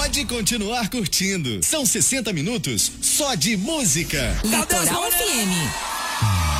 pode continuar curtindo. São 60 minutos só de música. Litoral FM.